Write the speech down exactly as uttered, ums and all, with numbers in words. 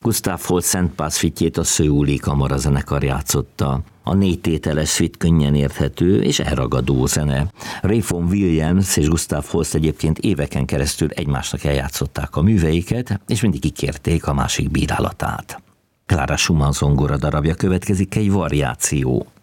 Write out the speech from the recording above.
Gustav Holst Szent Pál szvitjét a Szöuli kamarazenekar játszotta. A négy tételes szvit könnyen érthető és elragadó zene. Ray Vaughan Williams és Gustav Holst egyébként éveken keresztül egymásnak eljátszották a műveiket, és mindig kikérték a másik bírálatát. Clara Schumann zongora darabja következik, egy variáció.